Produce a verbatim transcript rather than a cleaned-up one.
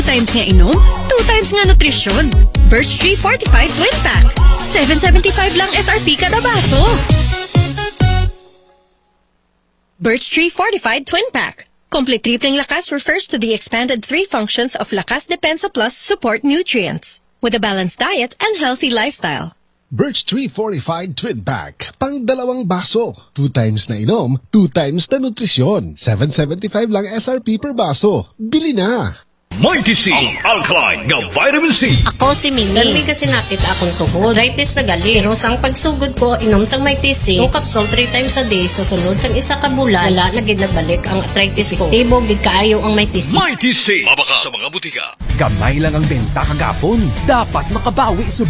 Times nga inom, two times nga nutrisyon. Birch Tree Fortified Twin Pack. seven seventy-five lang S R P kada baso. Birch Tree Fortified Twin Pack. Complete tripling lakas refers to the expanded three functions of Lakas Depensa Plus support nutrients with a balanced diet and healthy lifestyle. Birch Tree Fortified Twin Pack. Pang dalawang baso. Two times na inom, two times na nutrisyon. seven seventy-five lang S R P per baso. Bili na! Mighty C, ang alkaline nga vitamin C. Ako si Mimi. Dali kasi nakita akong tuhod. Arthritis na gali. Pero sang pagsugod ko, inom sang Mighty C, two capsule three times a day, sa sunod sang isa ka bulan, wala na gid nagbalik ang arthritis ko. Tibo gid kaayo ang Mighty C. Mighty C, mabaka sa mga butika. Gamay lang ang benta kagapon. Dapat makabawi sa